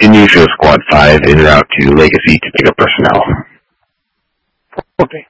Continue show Squad 5 en route to Legacy to pick up personnel. Copy.